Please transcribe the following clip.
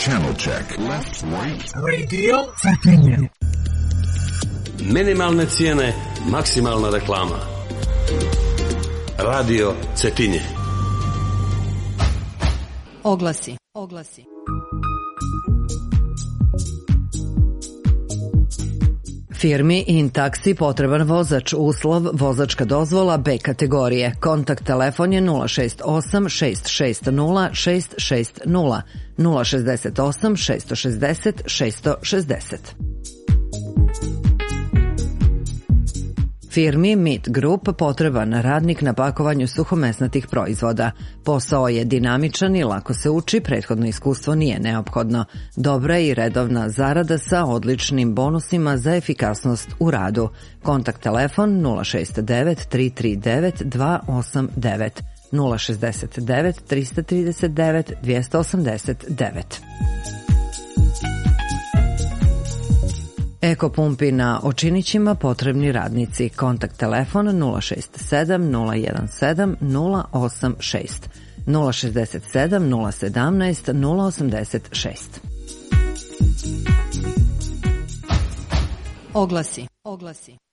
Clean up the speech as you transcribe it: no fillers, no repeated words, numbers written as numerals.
Channel check. Left, right. Radio Cetinje. Minimalne cijene, maksimalna reklama. Radio Cetinje. Oglasi. Firmi InTaxi potreban vozač, uslov vozačka dozvola B kategorije. Kontakt telefon je 068 660 660 068 660 660. Firmi Meat Group potreban radnik na pakovanju suhomesnatih proizvoda. Posao je dinamičan i lako se uči, prethodno iskustvo nije neophodno. Dobra i redovna zarada sa odličnim bonusima za efikasnost u radu. Kontakt telefon 069 339 289 069 339 289. Eko pumpi na Očinićima potrebni radnici. Kontakt telefon 067 017 086 067 017 086. Oglasi.